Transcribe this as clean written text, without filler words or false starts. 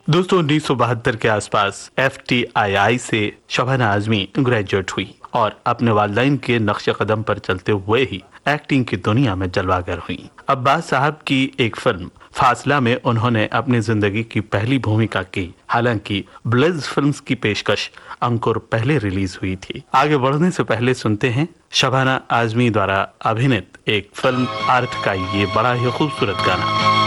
दोस्तों 1972 के आसपास FTII से शबाना आजमी ग्रेजुएट हुई और अपने वालिदैन के नक्शे कदम पर चलते हुए ही एक्टिंग की दुनिया में जलवागर हुई। अब्बास साहब की एक फिल्म फासला में उन्होंने अपनी जिंदगी की पहली भूमिका की। हालांकि ब्लिज फिल्म्स की पेशकश अंकुर पहले रिलीज हुई थी। आगे बढ़ने से पहले सुनते हैं शबाना आजमी द्वारा अभिनीत एक फिल्म अर्थ का ये बड़ा ही खूबसूरत गाना।